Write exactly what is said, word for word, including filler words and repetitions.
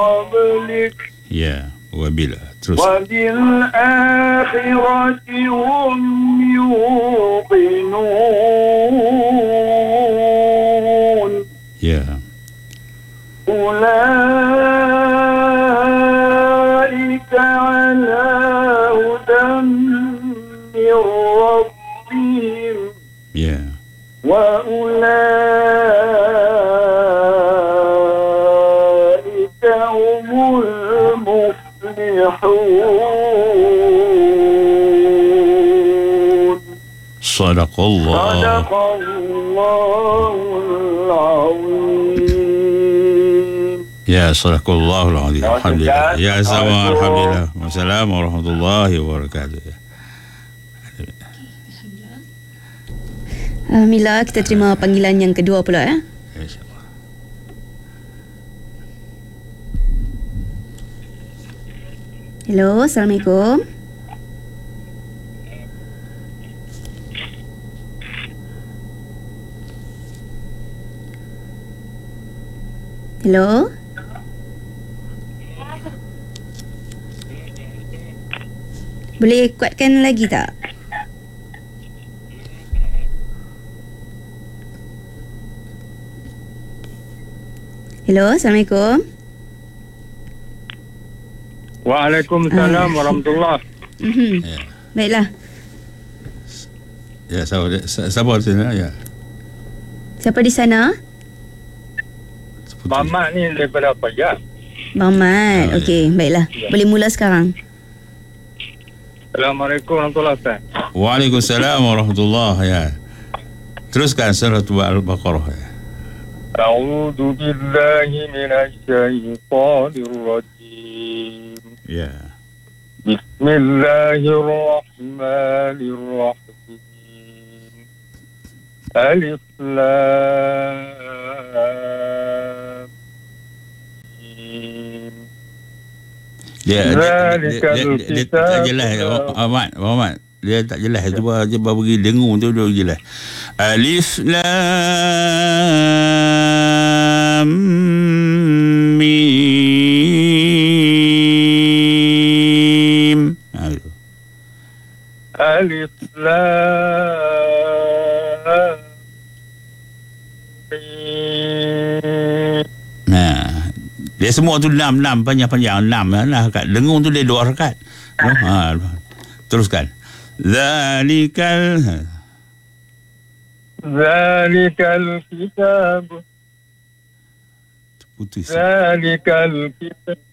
قبلك Ya, wabila. Terus. وبالآخرة هم يوقنون Ya. أولئك على هدى من ربهم Ya. وأولئك هم المفلحون. صدق الله. صدق الله العظيم. Ya, sadaqallahul azim. Alhamdulillah. Ya, sama alhamdulillah. Wassalamu warahmatullahi wabarakatuh. Alhamdulillah, kita terima panggilan yang kedua pula ya. InsyaAllah. Hello, Assalamualaikum. Hello. Boleh kuatkan lagi tak? Hello, Assalamualaikum. Waalaikumsalam Ah. warahmatullahi. Mhm. Ya. Baiklah. Ya, sabar sabar sini ya. Siapa di sana? Mamat ni daripada apa ya? Bang Mat. Ah, Okey, baiklah. Boleh mula sekarang. Assalamualaikum warahmatullahi wabarakatuh. Waalaikumsalam warahmatullahi ya. Teruskan surah Al-Baqarah ya. A'udzu billahi minasyaitonir rajim. Ya. Bismillahirrahmanirrahim. Alif Lam Mim. Dia dia, Zalikal dia, dia, dia kitab. tak jelas Ahmad, Ahmad. Dia tak jelas tu bah dia bah bagi dengung tu dia jelas. Alif Lam Mim. Ha, tu. Alif Lam Mim. Nah, dia semua tu enam enam panjang-panjang enam lah kat dengung tu dia dua rakaat. Ha, teruskan. Zalikal Zalikal kitab. putus. Zalikal kitab.